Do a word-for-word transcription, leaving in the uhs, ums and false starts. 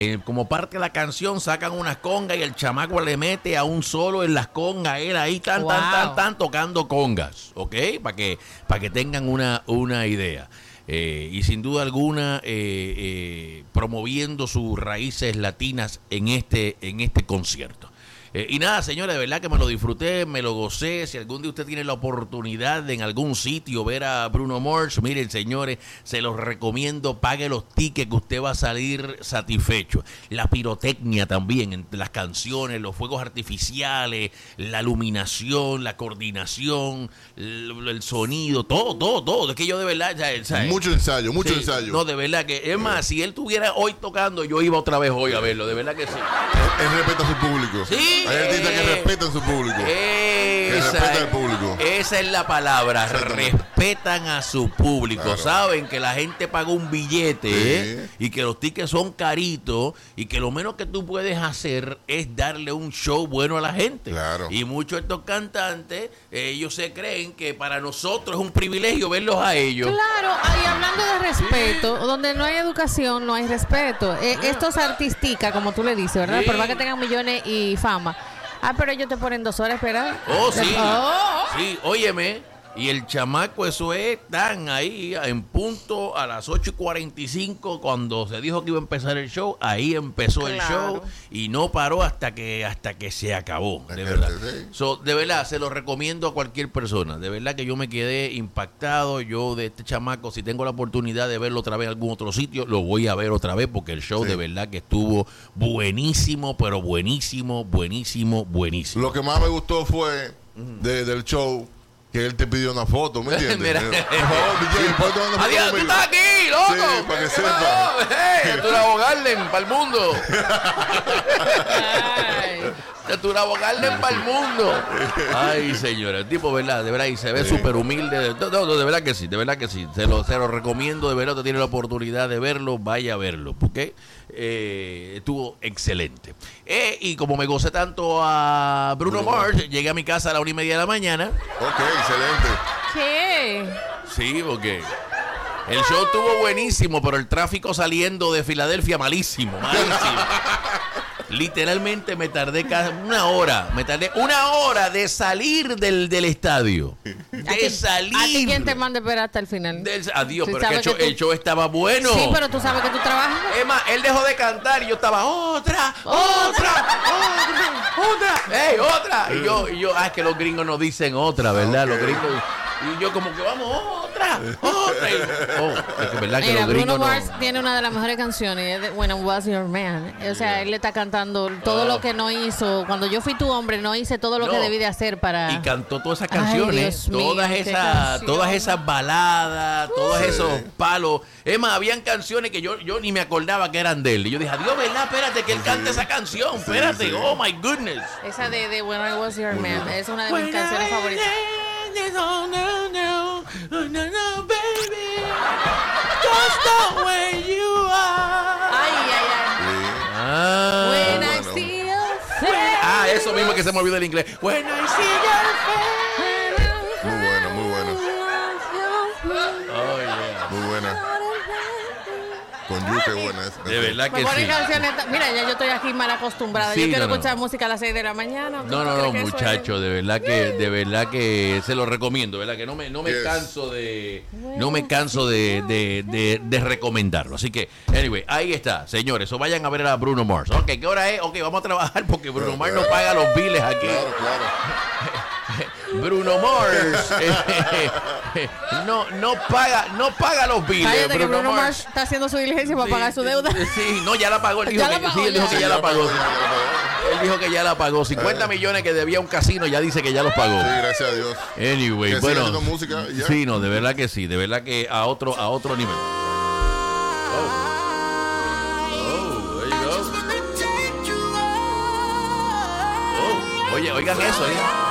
Eh, como parte de la canción sacan unas congas y el chamaco le mete a un solo en las congas, él ahí tan, wow. tan, tan, tan, tocando congas, ¿ok? Para que, para que tengan una, una idea. Eh, y sin duda alguna eh, eh, promoviendo sus raíces latinas en este, en este concierto. Eh, y nada, señores, de verdad que me lo disfruté, me lo gocé. Si algún día usted tiene la oportunidad de en algún sitio ver a Bruno Mars, miren, señores, se los recomiendo, pague los tickets que usted va a salir satisfecho. La pirotecnia también, entre las canciones, los fuegos artificiales, la iluminación, la coordinación, el, el sonido, todo, todo, todo. Es que yo de verdad... Ya, ¿sabes? Mucho ensayo, mucho sí, ensayo. No, de verdad que... Es más, si él estuviera hoy tocando, yo iba otra vez hoy a verlo, de verdad que sí. Él respeta a su público. Sí. Hay artistas que respetan su público. Esa, que respetan al público. Esa es la palabra. Respetan a su público. Claro. Saben que la gente paga un billete, sí. ¿eh? Y que los tickets son caritos y que lo menos que tú puedes hacer es darle un show bueno a la gente. Claro. Y muchos de estos cantantes, ellos se creen que para nosotros es un privilegio verlos a ellos. Claro, y hablando de respeto, sí. donde no hay educación, no hay respeto. Eh, Ah. Esto se artistica, como tú le dices, ¿verdad? Sí. Por más que tengan millones y fama. Ah, pero ellos te ponen dos horas a esperar. Oh, sí. Oh. Sí, óyeme. Y el chamaco, eso es tan ahí, en punto a las ocho y cuarenta y cinco, cuando se dijo que iba a empezar el show, ahí empezó claro. el show y no paró hasta que hasta que se acabó, de verdad. So, de verdad, se lo recomiendo a cualquier persona. De verdad que yo me quedé impactado. Yo de este chamaco, si tengo la oportunidad de verlo otra vez en algún otro sitio, lo voy a ver otra vez porque el show sí. de verdad que estuvo buenísimo, pero buenísimo, buenísimo, buenísimo. Lo que más me gustó fue de, del show que él te pidió una foto, ¿me entiendes? Mira. Por favor, Villay, ¿puedes tomar una foto? Adiós, tú estás aquí, loco. Sí, para que sepa. Hey, tú eres Garden para el mundo. Tú eres Garden para el mundo. Ay, señora, el tipo, ¿verdad? De verdad, y se ve súper humilde. No, no, de verdad que sí, de verdad que sí. Se lo, se lo recomiendo, de verdad, usted tiene la oportunidad de verlo, vaya a verlo, porque eh, estuvo excelente. Eh, y como me gocé tanto a Bruno Mars, llegué a mi casa a la una y media de la mañana. Ok, excelente. ¿Qué? Sí, porque el show estuvo buenísimo, pero el tráfico saliendo de Filadelfia malísimo, malísimo. Literalmente me tardé casi una hora, me tardé una hora de salir del, del estadio. De salir. ¿A ti quién te manda a esperar hasta el final? Del, adiós, ¿Sí pero que el, show, que tú... el show estaba bueno. Sí, pero tú sabes que tú trabajas. Es más, él dejó de cantar y yo estaba, otra, otra, otra, otra, ¡ey, otra! Y yo, y yo, ah, es que los gringos no dicen otra, ¿verdad? Okay. Los gringos... Y yo como que vamos, otra, otra. Oh, es que verdad que Mira, los gringos Bruno Mars no... tiene una de las mejores canciones, es de When I Was Your Man. O sea, yeah. él le está cantando todo oh. lo que no hizo. Cuando yo fui tu hombre, no hice todo lo no. que debí de hacer para... Y cantó todas esas canciones, Ay, todas, mío, esas, canción. todas esas baladas, uh, todos sí. esos palos. Es más, habían canciones que yo, yo ni me acordaba que eran de él. Y yo dije, adiós, ¿verdad? Espérate, que él cante esa canción. Sí, espérate, sí. oh my goodness. Esa de, de When I Was Your Man es una de mis When canciones I favoritas. No, no, no, no, no, baby, just the way you are. Ay, ay, ay. Ah, When bueno. I see your face. Ah, eso mismo que se me olvidó el inglés. When I see your face. Muy bueno, muy bueno. Oh, yeah. Muy buena. Con You, qué buena es. De verdad que sí. Canciones, mira, ya yo estoy aquí mal acostumbrada. Sí, yo quiero no, no. escuchar música a las seis de la mañana. No, no, no, muchacho, de verdad que, de verdad que se lo recomiendo, de verdad que no me, no me yes. canso de, no me canso de, de, de, de recomendarlo. Así que, anyway, ahí está, señores, o vayan a ver a Bruno Mars. Ok, ¿qué hora es? Ok, vamos a trabajar porque Bruno Mars no paga los biles aquí. Claro, claro. Bruno Mars eh, no no paga no paga los biles. Cállate, Bruno, que Bruno Mars. Mars está haciendo su diligencia para sí, pagar su deuda. Sí, no, ya la pagó. Él dijo, que, pagó, sí, él dijo ya. que ya la pagó. Él dijo que ya la pagó. cincuenta millones que debía un casino, ya dice que ya los pagó. Sí, gracias a Dios. Anyway, que bueno. Música, ¿ya? Sí, no, de verdad que sí, de verdad que a otro a otro nivel. Oh. Oh, there you go. Oh, oye, oigan eso, ¿eh?